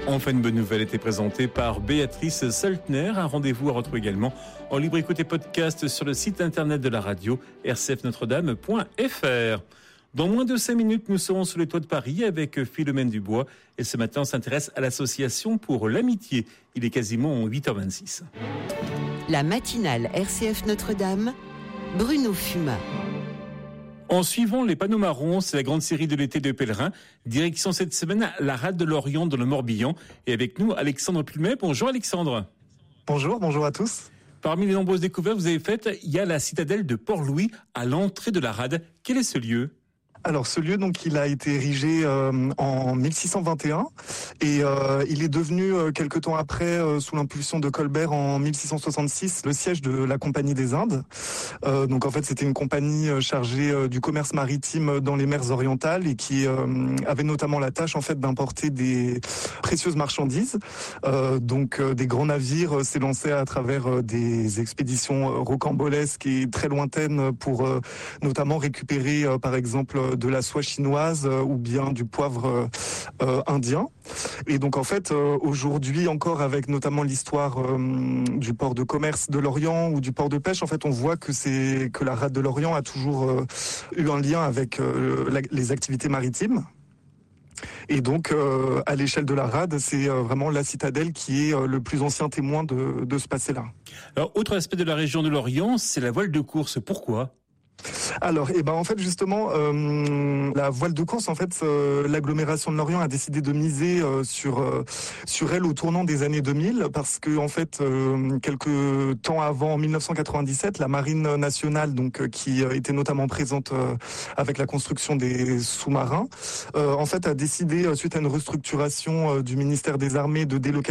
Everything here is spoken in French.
Enfin, une bonne nouvelle était présentée par Béatrice Saltner. Un rendez-vous à retrouver également en libre écoute et podcast sur le site internet de la radio rcfnotredame.fr. Dans moins de 5 minutes, nous serons sous les toits de Paris avec Philomène Dubois. Et ce matin, on s'intéresse à l'association pour l'amitié. Il est quasiment 8h26. La matinale RCF Notre-Dame, Bruno Fumat. En suivant les panneaux marrons, c'est la grande série de l'été de pèlerins. Direction cette semaine, la rade de l'Orient dans le Morbihan. Et avec nous, Alexandre Plumet. Bonjour Alexandre. Bonjour à tous. Parmi les nombreuses découvertes que vous avez faites, il y a la citadelle de Port-Louis à l'entrée de la rade. Quel est ce lieu ? Alors ce lieu, donc, il a été érigé en 1621 et il est devenu quelque temps après, sous l'impulsion de Colbert en 1666, le siège de la Compagnie des Indes. Donc en fait, c'était une compagnie chargée du commerce maritime dans les mers orientales et qui avait notamment la tâche en fait d'importer des précieuses marchandises. Donc des grands navires s'élançaient à travers des expéditions rocambolesques et très lointaines pour notamment récupérer par exemple de la soie chinoise ou bien du poivre indien. Et donc en fait aujourd'hui encore avec notamment l'histoire du port de commerce de l'Orient ou du port de pêche, en fait on voit que la rade de l'Orient a toujours eu un lien avec les activités maritimes. Et donc, à l'échelle de la rade, c'est vraiment la citadelle qui est le plus ancien témoin de ce passé-là. Alors, autre aspect de la région de l'Orient, c'est la voile de course. Pourquoi ? Alors, en fait, justement, la voile de course, en fait, l'agglomération de l'Orient a décidé de miser sur elle au tournant des années 2000, parce que, en fait, quelques temps avant, en 1997, la Marine nationale, donc qui était notamment présente avec la construction des sous-marins, en fait, a décidé, suite à une restructuration du ministère des Armées, de délocaliser